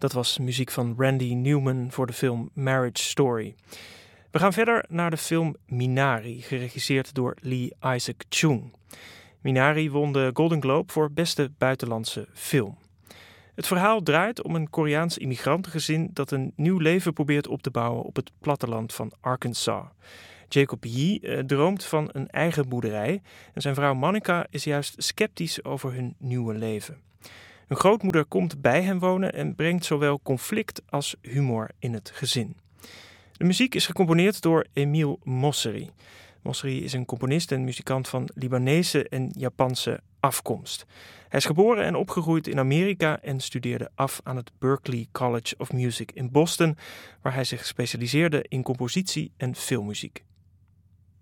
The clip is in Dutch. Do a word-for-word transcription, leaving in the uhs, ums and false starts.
Dat was muziek van Randy Newman voor de film Marriage Story. We gaan verder naar de film Minari, geregisseerd door Lee Isaac Chung. Minari won de Golden Globe voor beste buitenlandse film. Het verhaal draait om een Koreaans immigrantengezin dat een nieuw leven probeert op te bouwen op het platteland van Arkansas. Jacob Yee eh, droomt van een eigen boerderij en zijn vrouw Monica is juist sceptisch over hun nieuwe leven. Hun grootmoeder komt bij hen wonen en brengt zowel conflict als humor in het gezin. De muziek is gecomponeerd door Emile Mosseri. Mosseri is een componist en muzikant van Libanese en Japanse afkomst. Hij is geboren en opgegroeid in Amerika en studeerde af aan het Berklee College of Music in Boston, waar hij zich specialiseerde in compositie en filmmuziek.